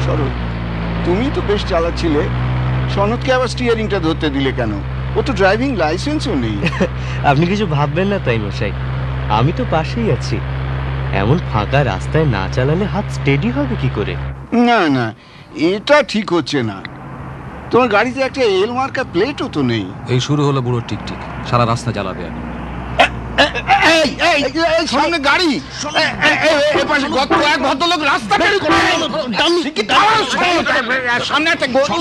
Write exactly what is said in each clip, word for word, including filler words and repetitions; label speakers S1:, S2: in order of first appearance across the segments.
S1: শরৎ, তুমি তো বেশ চালাচ্ছিলে, সনদকে আবার স্টিয়ারিংটা ধরতে দিলে কেন? ও তো ড্রাইভিং লাইসেন্সও নেই।
S2: আপনি কিছু ভাববেন না তাই মশাই, আমি তো পাশেই আছি। এমন ফাঁকা রাস্তায় না চালালে হাত স্টেডি হবে কি করে?
S1: না না, এটা ঠিক হচ্ছে না। তোমার গাড়িতে একটা এল মার্কা প্লেটও তো নেই।
S3: এই শুরু হলো বুড়োর টিকটিক, সারা রাস্তা জ্বালাবে আর।
S1: এই এই এই সামনে গাড়ি, এই পাশে গত এক ভদ্রলোক রাস্তা বের করে সামনে একটা গরু।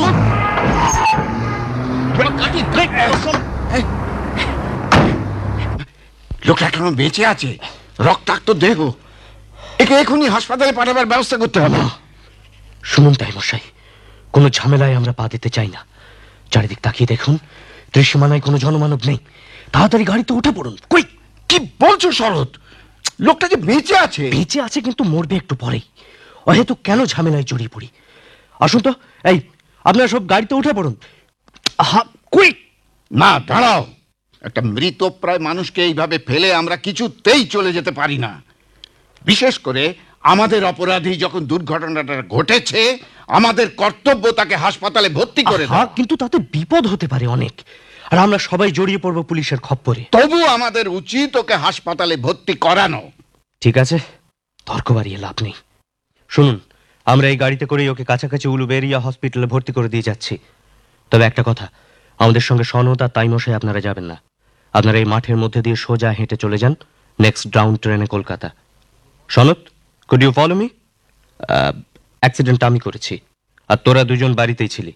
S1: লোকটা এখনো বেঁচে আছে, রক্তাক্ত দেহ। একে এখনই হাসপাতালে পাঠাবার ব্যবস্থা করতে হবে।
S2: শুনুন তাই মশাই, কোনো ঝামেলায় আমরা পা দিতে চাই না। চারিদিক তাকিয়ে দেখুন, দৃশ্যমানায় কোনো জনমানব নেই। তাড়াতাড়ি গাড়িতে উঠে পড়ুন।
S1: কই, কি বলছো শরৎ? লোকটা যে বেঁচে আছে।
S2: বেঁচে আছে কিন্তু মরবে একটু পরেই। অহেতু কেন ঝামেলায় জড়িয়ে পড়ি? আসুন তো, এই আপনারা সব গাড়িতে উঠে পড়ুন।
S1: আহা, কুইক! না, দাঁড়াও। একটা মৃতপ্রায় মানুষকে এইভাবে ফেলে আমরা কিছুতেই চলে যেতে পারি না। বিশেষ করে আমাদের অপরাধী যখন দুর্ঘটনাটা ঘটেছে, আমাদের কর্তব্য তাকে হাসপাতালে ভর্তি করে
S2: হ্যাঁ,
S1: দেওয়া।
S2: কিন্তু তাতে বিপদ হতে পারে অনেক, আর আমরা সবাই জড়িয়ে পড়বো পুলিশের খপ্পরে।
S1: তবু আমাদের উচিত ওকে হাসপাতালে ভর্তি করানো।
S2: ঠিক আছে, তর্ক বাড়িয়ে লাভ নেই। শুনুন, আমরা এই গাড়িতে করেই ওকে কাছাকাছি উলুবেরিয়া হসপিটালে ভর্তি করে দিয়ে যাচ্ছি। তবে একটা কথা, আমাদের সঙ্গে সনদ আর তাইমশাই আপনারা যাবেন না। আপনারা এই মাঠের মধ্যে দিয়ে সোজা হেঁটে চলে যান নেক্সট ডাউন ট্রেনে কলকাতা। সনদ, could you follow me? Accident আমি করেছি, আর তোরা দুজন বাড়িতেই ছিলি।